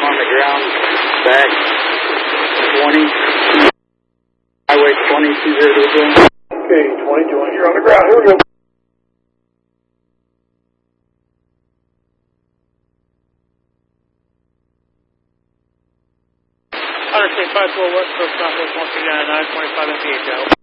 on the ground, back 20, highway 2200. Okay, 2020, you're on the ground. Here we go. Understand 54 West Coast Southwest 1399, 25 MPH out.